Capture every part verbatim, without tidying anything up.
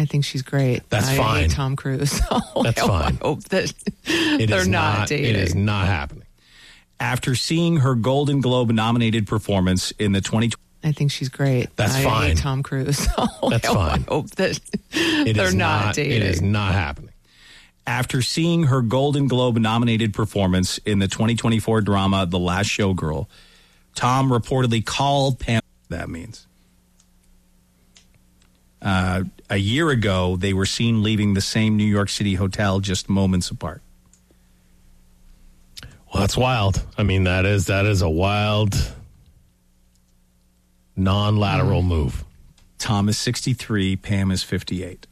I think she's great. That's I fine. hate Tom Cruise. So That's I fine. hope that It they're is not, not dating. It is not happening. After seeing her Golden Globe nominated performance in the twenty twenty I think she's great. That's I fine. hate Tom Cruise. So That's I fine. hope that It they're is not, not dating. It is not happening. After seeing her Golden Globe nominated performance in the twenty twenty-four drama The Last Showgirl, Tom reportedly called Pam. That means. Uh, a year ago, they were seen leaving the same New York City hotel just moments apart. Well, that's wild. I mean, that is that is a wild non-lateral move. Tom is sixty-three, Pam is fifty-eight.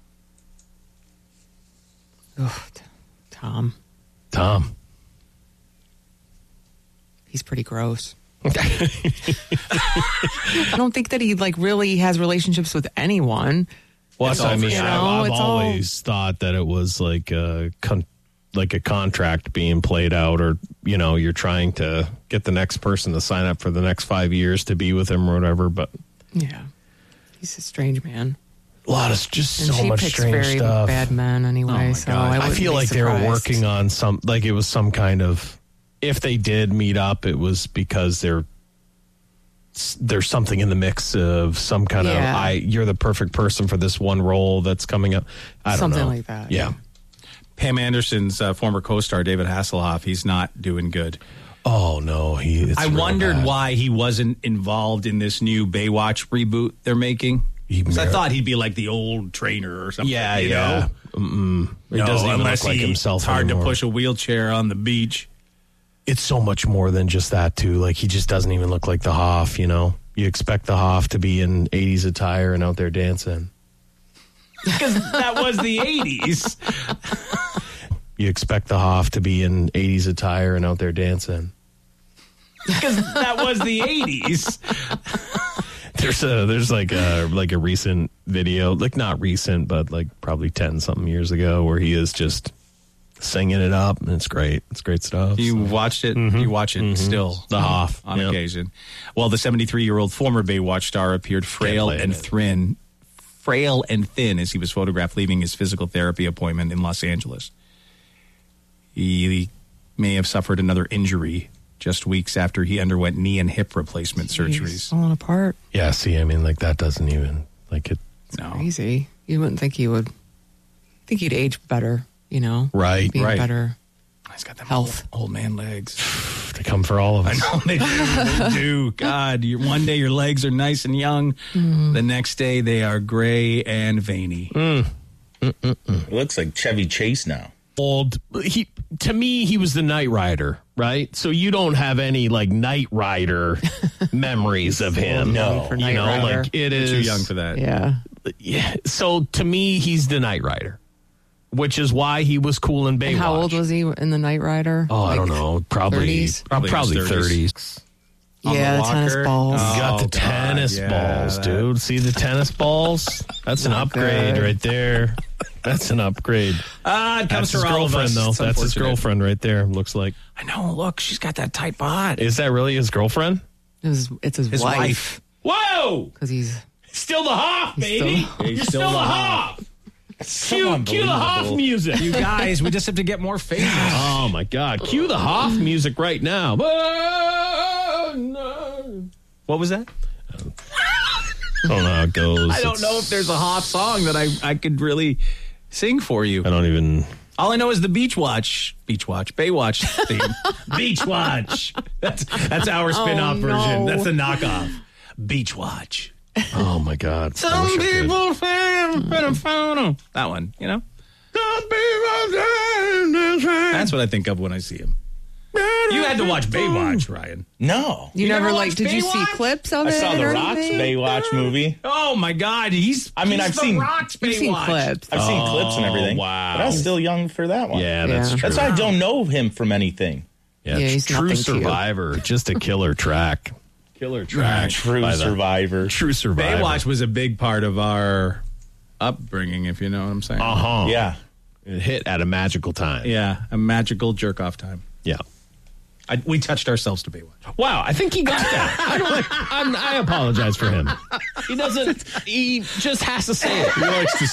Ugh, t- Tom, Tom. he's pretty gross. I don't think that he like really has relationships with anyone. Well, It's that's what I all for mean, show. I've, I've It's all- always thought that it was like a con- like a contract being played out, or you know, you're trying to get the next person to sign up for the next five years to be with him or whatever. But Yeah, he's a strange man. a lot of just And so she much picks strange very stuff. bad men anyway. Oh my so God. I, I wouldn't feel be like they were surprised. working on some, like it was some kind of, if they did meet up, it was because they're there's something in the mix of some kind Yeah. of I you're the perfect person for this one role that's coming up. I don't Something know. like that, Yeah. yeah. Pam Anderson's uh, former co-star, David Hasselhoff, he's not doing good. Oh no, he. It's I real wondered bad. why he wasn't involved in this new Baywatch reboot they're making. He 'Cause I mer- thought he'd be like the old trainer or something. Yeah, you yeah. know? Mm-mm. He No, doesn't even unless look like he- himself It's hard anymore. to push a wheelchair on the beach. It's so much more than just that too. Like he just doesn't even look like the Hoff. You know, you expect the Hoff to be in eighties attire and out there dancing. Because that was the eighties. You expect the Hoff to be in eighties attire and out there dancing. Because that was the eighties. There's a there's like a like a recent video, like not recent, but like probably ten something years ago, where he is just singing it up, and it's great. It's great stuff. You So. watched it. You watch it still. The Hoff, on yep. occasion. Well, the seventy-three-year-old former Baywatch star appeared frail play and it. thin, frail and thin as he was photographed leaving his physical therapy appointment in Los Angeles. He may have suffered another injury just weeks after he underwent knee and hip replacement He's surgeries. falling apart. Yeah, see, I mean, like that doesn't even like it. No. Crazy. You wouldn't think he would. Think he'd age better. You know, Right, Be right. better. He's got them Health. Old, old man legs. They come for all of us. I know they do. They do. God, you one day your legs are nice and young. The next day they are gray and veiny. It looks like Chevy Chase now. Old. He to me, he was the Knight Rider, right? So you don't have any like Knight Rider memories of him. No, for you Knight know, Rider. like it is Too young for that. Yeah. Yeah. So to me, he's the Knight Rider, which is why he was cool in Baywatch. And how old was he in the Knight Rider? Oh, I don't Like know. Probably, thirties? Probably probably, in his thirties. thirties. On Yeah, the the tennis walker? balls. Oh, You got the God, tennis yeah, balls, that- dude. See the tennis balls? That's an Not upgrade good. right there. That's an upgrade. Ah, it comes That's his for all of girlfriend, us. though. It's That's his unfortunate. girlfriend right there. Looks like. I know. Look, she's got that tight bod. Is that really his girlfriend? It was, it's his, His wife. wife. Whoa! Because he's Still the Hoff, baby. still- You're He's still, still the the Hoff. Cue, cue the Hoff unbelievable. music. You guys, we just have to get more famous. Oh my God! Cue the Hoff music right now. Oh, no. What was that? I don't know how it goes. I don't know if there's a Hoff song that I, I could really sing for you. I don't even. All I know is the Beach Watch, Beach Watch, Baywatch theme. Beach Watch. That's that's our spin-off Oh, version. no. That's the knockoff. Beach Watch. Oh my God! I Some wish I could. people say that one, you know. That's what I think of when I see him. You had to watch Baywatch, Ryan. No. You, You never, never like, watched did you see Baywatch? clips of I it? saw The or Rock's anything? Baywatch movie. Oh my God, he's. I mean, he's I've the seen- Rock's You've seen Baywatch. clips. I've seen clips and everything. wow. But I was still young for that one. Yeah, that's Yeah. true. That's why I don't know him from anything. Yeah, Yeah, he's true nothing to you. survivor. Just a killer track. Killer track. True by the- survivor. True survivor. Baywatch was a big part of our upbringing, if you know what I'm saying. Uh huh. Yeah. It hit at a magical time. Yeah, a magical jerk off time. Yeah. I, we touched ourselves to Baywatch. Wow, I think he got that. I don't. I'm, I apologize for him. He doesn't. He just has to say it. He likes to